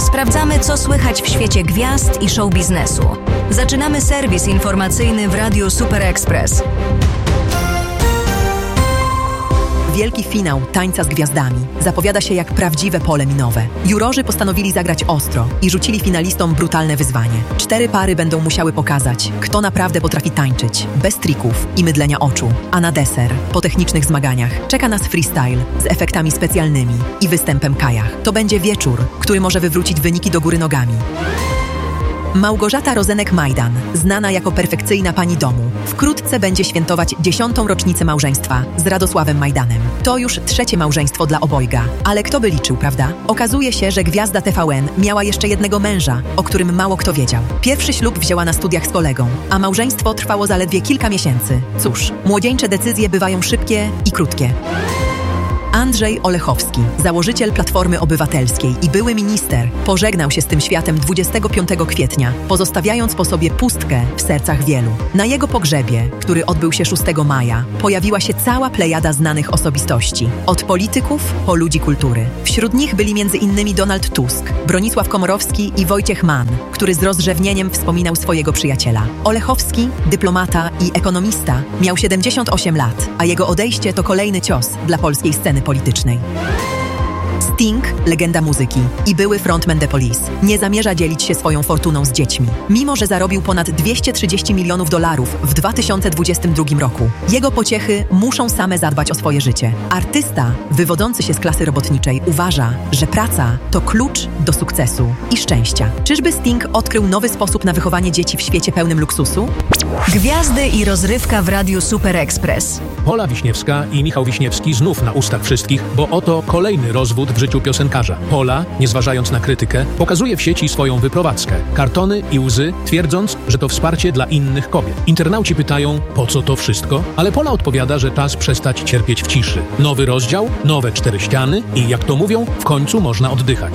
Sprawdzamy, co słychać w świecie gwiazd i show biznesu. Zaczynamy serwis informacyjny w Radiu Super Express. Wielki finał Tańca z Gwiazdami zapowiada się jak prawdziwe pole minowe. Jurorzy postanowili zagrać ostro i rzucili finalistom brutalne wyzwanie. 4 pary będą musiały pokazać, kto naprawdę potrafi tańczyć, bez trików i mydlenia oczu. A na deser, po technicznych zmaganiach, czeka nas freestyle z efektami specjalnymi i występem Kajach. To będzie wieczór, który może wywrócić wyniki do góry nogami. Małgorzata Rozenek-Majdan, znana jako perfekcyjna pani domu, wkrótce będzie świętować 10. rocznicę małżeństwa z Radosławem Majdanem. To już 3. małżeństwo dla obojga. Ale kto by liczył, prawda? Okazuje się, że gwiazda TVN miała jeszcze jednego męża, o którym mało kto wiedział. Pierwszy ślub wzięła na studiach z kolegą, a małżeństwo trwało zaledwie kilka miesięcy. Cóż, młodzieńcze decyzje bywają szybkie i krótkie. Andrzej Olechowski, założyciel Platformy Obywatelskiej i były minister, pożegnał się z tym światem 25 kwietnia, pozostawiając po sobie pustkę w sercach wielu. Na jego pogrzebie, który odbył się 6 maja, pojawiła się cała plejada znanych osobistości. Od polityków po ludzi kultury. Wśród nich byli m.in. Donald Tusk, Bronisław Komorowski i Wojciech Mann, który z rozrzewnieniem wspominał swojego przyjaciela. Olechowski, dyplomata i ekonomista, miał 78 lat, a jego odejście to kolejny cios dla polskiej sceny politycznej. Sting, legenda muzyki i były frontman The Police, nie zamierza dzielić się swoją fortuną z dziećmi. Mimo że zarobił ponad $230 milionów w 2022 roku. Jego pociechy muszą same zadbać o swoje życie. Artysta, wywodzący się z klasy robotniczej, uważa, że praca to klucz do sukcesu i szczęścia. Czyżby Sting odkrył nowy sposób na wychowanie dzieci w świecie pełnym luksusu? Gwiazdy i rozrywka w Radiu Super Express. Pola Wiśniewska i Michał Wiśniewski znów na ustach wszystkich, bo oto kolejny rozwód w życiu piosenkarza. Pola, nie zważając na krytykę, pokazuje w sieci swoją wyprowadzkę. Kartony i łzy, twierdząc, że to wsparcie dla innych kobiet. Internauci pytają, po co to wszystko? Ale Pola odpowiada, że czas przestać cierpieć w ciszy. Nowy rozdział, nowe 4 ściany i, jak to mówią, w końcu można oddychać.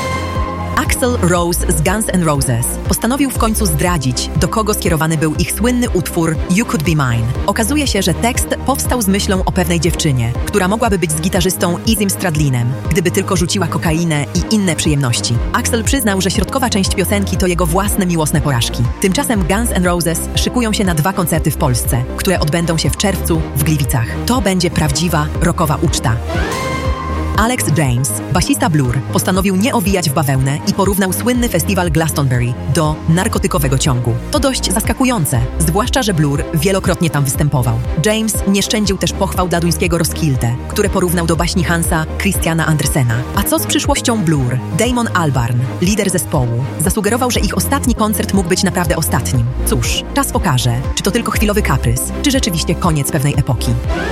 Axl Rose z Guns N' Roses postanowił w końcu zdradzić, do kogo skierowany był ich słynny utwór You Could Be Mine. Okazuje się, że tekst powstał z myślą o pewnej dziewczynie, która mogłaby być z gitarzystą Izym Stradlinem, gdyby tylko rzuciła kokainę i inne przyjemności. Axl przyznał, że środkowa część piosenki to jego własne miłosne porażki. Tymczasem Guns N' Roses szykują się na 2 koncerty w Polsce, które odbędą się w czerwcu w Gliwicach. To będzie prawdziwa rockowa uczta. Alex James, basista Blur, postanowił nie owijać w bawełnę i porównał słynny festiwal Glastonbury do narkotykowego ciągu. To dość zaskakujące, zwłaszcza, że Blur wielokrotnie tam występował. James nie szczędził też pochwał dla duńskiego Roskilde, które porównał do baśni Hansa Christiana Andersena. A co z przyszłością Blur? Damon Albarn, lider zespołu, zasugerował, że ich ostatni koncert mógł być naprawdę ostatnim. Cóż, czas pokaże, czy to tylko chwilowy kaprys, czy rzeczywiście koniec pewnej epoki.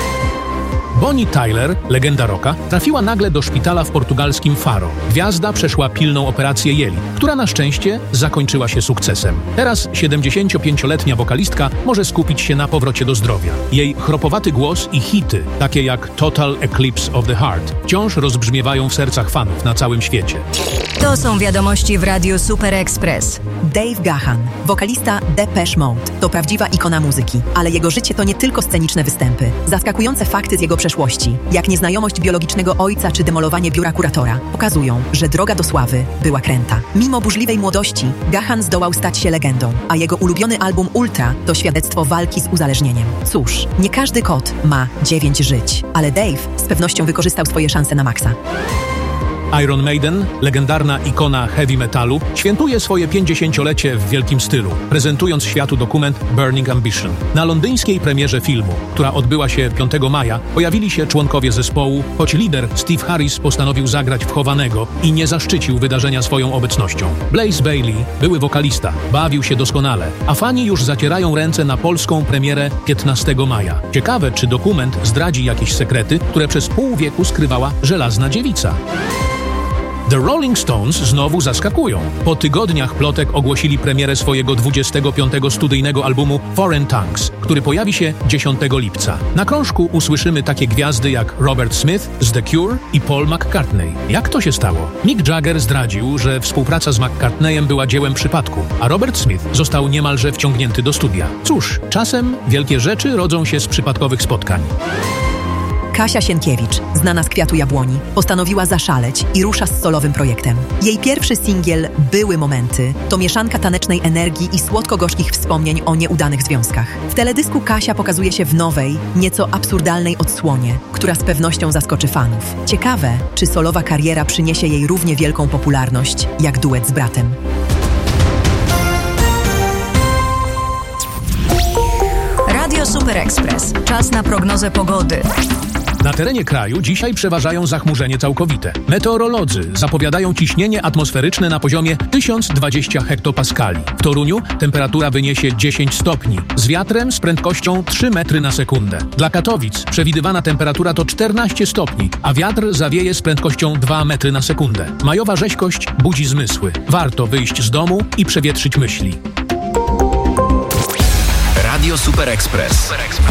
Bonnie Tyler, legenda rocka, trafiła nagle do szpitala w portugalskim Faro. Gwiazda przeszła pilną operację jeli, która na szczęście zakończyła się sukcesem. Teraz 75-letnia wokalistka może skupić się na powrocie do zdrowia. Jej chropowaty głos i hity, takie jak Total Eclipse of the Heart, wciąż rozbrzmiewają w sercach fanów na całym świecie. To są wiadomości w Radiu Super Express. Dave Gahan, wokalista Depeche Mode, to prawdziwa ikona muzyki, ale jego życie to nie tylko sceniczne występy. Zaskakujące fakty z jego przeszłości, jak nieznajomość biologicznego ojca czy demolowanie biura kuratora, pokazują, że droga do sławy była kręta. Mimo burzliwej młodości, Gahan zdołał stać się legendą, a jego ulubiony album Ultra to świadectwo walki z uzależnieniem. Cóż, nie każdy kot ma 9 żyć, ale Dave z pewnością wykorzystał swoje szanse na maksa. Iron Maiden, legendarna ikona heavy metalu, świętuje swoje 50-lecie w wielkim stylu, prezentując światu dokument Burning Ambition. Na londyńskiej premierze filmu, która odbyła się 5 maja, pojawili się członkowie zespołu, choć lider Steve Harris postanowił zagrać wchowanego i nie zaszczycił wydarzenia swoją obecnością. Blaze Bayley, były wokalista, bawił się doskonale, a fani już zacierają ręce na polską premierę 15 maja. Ciekawe, czy dokument zdradzi jakieś sekrety, które przez pół wieku skrywała żelazna dziewica. The Rolling Stones znowu zaskakują. Po tygodniach plotek ogłosili premierę swojego 25. studyjnego albumu Foreign Tongues, który pojawi się 10 lipca. Na krążku usłyszymy takie gwiazdy jak Robert Smith z The Cure i Paul McCartney. Jak to się stało? Mick Jagger zdradził, że współpraca z McCartneyem była dziełem przypadku, a Robert Smith został niemalże wciągnięty do studia. Cóż, czasem wielkie rzeczy rodzą się z przypadkowych spotkań. Kasia Sienkiewicz, znana z Kwiatu Jabłoni, postanowiła zaszaleć i rusza z solowym projektem. Jej pierwszy singiel Były momenty to mieszanka tanecznej energii i słodko-gorzkich wspomnień o nieudanych związkach. W teledysku Kasia pokazuje się w nowej, nieco absurdalnej odsłonie, która z pewnością zaskoczy fanów. Ciekawe, czy solowa kariera przyniesie jej równie wielką popularność jak duet z bratem. Radio Super Express. Czas na prognozę pogody. Na terenie kraju dzisiaj przeważają zachmurzenie całkowite. Meteorolodzy zapowiadają ciśnienie atmosferyczne na poziomie 1020 hektopaskali. W Toruniu temperatura wyniesie 10 stopni, z wiatrem z prędkością 3 metry na sekundę. Dla Katowic przewidywana temperatura to 14 stopni, a wiatr zawieje z prędkością 2 metry na sekundę. Majowa rzeźkość budzi zmysły. Warto wyjść z domu i przewietrzyć myśli. Radio Super Express.